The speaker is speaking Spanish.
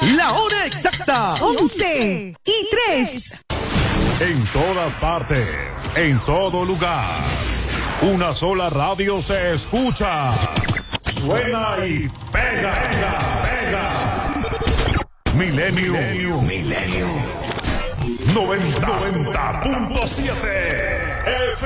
La hora exacta, 11:03. En todas partes, en todo lugar. Una sola radio se escucha. Suena y pega. Milenio 90.7 FM.